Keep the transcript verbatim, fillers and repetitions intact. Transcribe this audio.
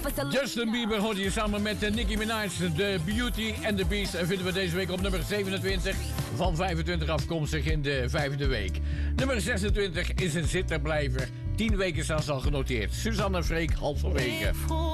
Justin Bieber hoort hier samen met uh, Nicki Minaj. The Beauty and the Beast vinden we deze week op nummer zevenentwintig. Van vijfentwintig afkomstig in de vijfde week. Nummer zesentwintig is een zitterblijver. tien weken zelfs al genoteerd. Suzanne Freek, halverwege.